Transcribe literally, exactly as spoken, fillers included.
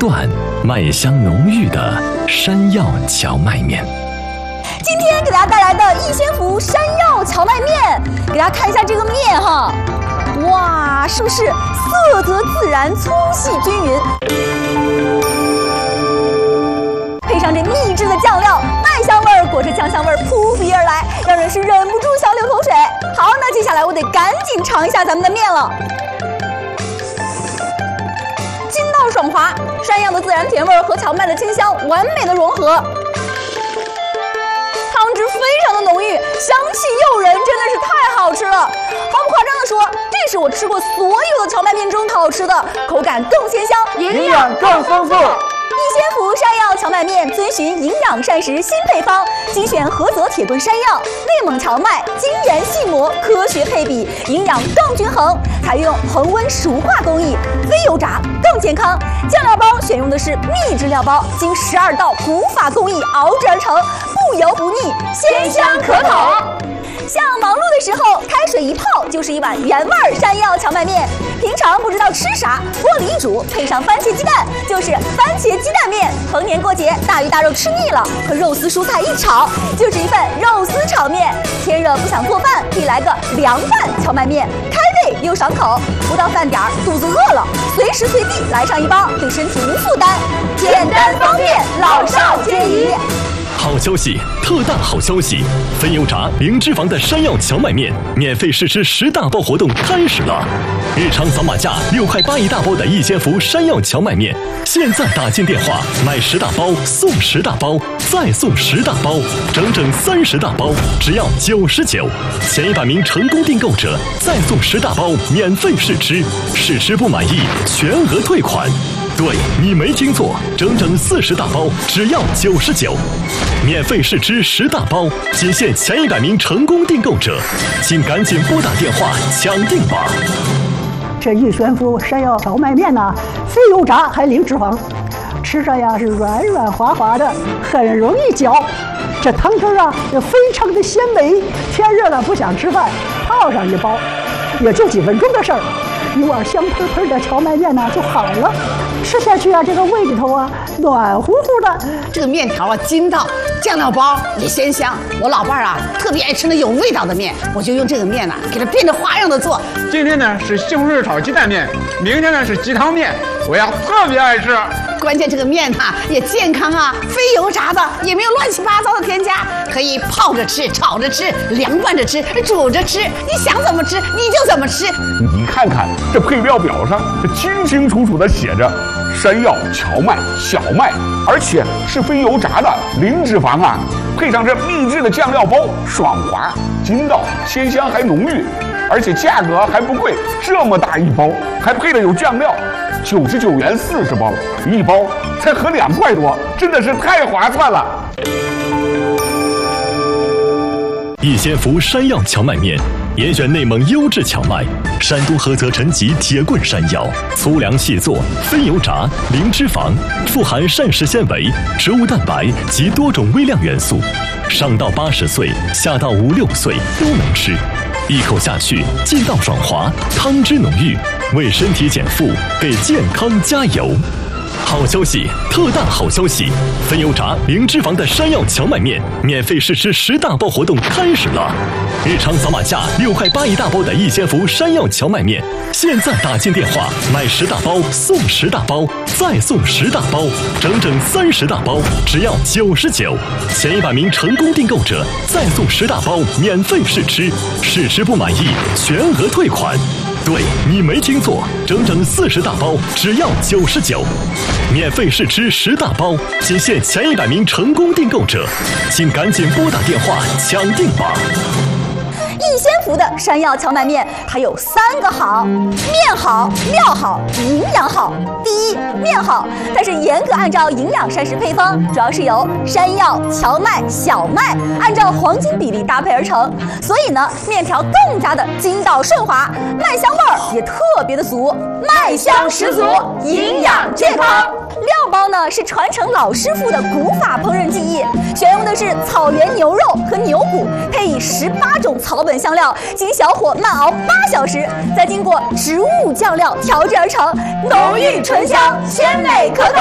断、麦香浓郁的山药荞麦面。 今天给大家带来的逸仙福山药荞麦面，给大家看一下这个面哈，哇，是不是色泽自然、粗细均匀？配上这秘制的酱料，麦香味儿裹着酱香味儿扑鼻而来，让人是忍不住想流口水。好，那接下来我得赶紧尝一下咱们的面了。筋道爽滑，山药的自然甜味儿和荞麦的清香完美的融合。汤汁非常的浓郁，香气诱人，真的是太好吃了。毫不夸张的说，这是我吃过所有的荞麦面中好吃的，口感更鲜香， 营养更丰富。 逸仙福山药荞麦面遵循营养膳食新配方，精选菏泽铁棍山药、内蒙荞麦，精研细磨，科学配比，营养更均衡。采用恒温熟化工艺，非油炸更健康。酱料包选用的是秘制料包，经十二道古法工艺熬制而成，不油不腻，鲜香可口。像忙碌的时候，开水一泡就是一碗原味山药荞麦面。平常不知道吃啥，锅里一煮，配上番茄鸡蛋，就是番茄鸡蛋面。逢年过节，大鱼大肉吃腻了，和肉丝蔬菜一炒，就是一份肉丝炒面。天热不想做饭，可以来个凉拌荞麦面，开胃又爽口。不到饭点儿，肚子饿了，随时随地来上一包，对身体无负担，简单方便，老少皆宜。 好消息，特大好消息！分油炸、零脂肪的山药荞麦面免费试吃十大包活动开始了！日常扫码价六块八一大包的逸仙福山药荞麦面，现在打进电话买十大包送十大包，再送十大包，整整三十大包，只要九十九。前一百名成功订购者再送十大包免费试吃，试吃不满意全额退款。对，你没听错，整整四十大包，只要九十九，免费试吃十大包，仅限前一百名成功订购者，请赶紧拨打电话抢订吧。 这逸仙福山药荞麦面呢，非油炸还零脂肪，吃着呀是软软滑滑的，很容易嚼。这汤汁啊也非常的鲜美，天热了不想吃饭，泡上一包，也就几分钟的事儿。一碗香喷喷的荞麦面呢就好了，吃下去啊，这个胃里头啊暖乎乎的。 这个面条啊筋道，酱料包也鲜香。我老伴儿啊特别爱吃那有味道的面，我就用这个面呢、啊、给它变着花样的做。 今天呢是西红柿炒鸡蛋面，明天呢是鸡汤面，我呀特别爱吃。 关键这个面呐、啊、也健康啊，非油炸的，也没有乱七八糟的添加，可以泡着吃、炒着吃、凉拌着吃、煮着吃，你想怎么吃你就怎么吃。 你看看这配料表上，这清清楚楚的写着山药、荞麦、小麦，而且是非油炸的，零脂肪啊。配上这秘制的酱料包，爽滑、筋道、鲜香还浓郁，而且价格还不贵，这么大一包，还配了有酱料。九十九元四十包，一包才合两块多，真的是太划算了。 逸仙福山药荞麦面，严选内蒙优质荞麦，山东菏泽陈集铁棍山药，粗粮细做，非油炸，零脂肪，富含膳食纤维、植物蛋白及多种微量元素，上到八十岁，下到五六岁都能吃。一口下去，筋道爽滑，汤汁浓郁，为身体减负，给健康加油。好消息，特大好消息！分油炸、零脂肪的山药荞麦面免费试吃十大包活动开始了！日常扫码价六块八一大包的逸仙福山药荞麦面，现在打进电话买十大包送十大包，再送十大包，整整三十大包，只要九十九。前一百名成功订购者再送十大包免费试吃，试吃不满意全额退款。对，你没听错，整整四十大包，只要九十九，免费试吃十大包，仅限前一百名成功订购者，请赶紧拨打电话抢订吧。 逸仙福的山药荞麦面，它有三个好：面好、料好、营养好。第一，面好，它是严格按照营养膳食配方，主要是由山药、荞麦、小麦按照黄金比例搭配而成，所以呢，面条更加的筋道顺滑，麦香味儿也特别的足，麦香十足，营养健康。料包呢是传承老师傅的古法烹饪技艺，选用的是草原牛肉和牛骨，配以十八种草本香料，经小火慢熬八小时，再经过植物酱料调制而成，浓郁醇香，鲜美可口。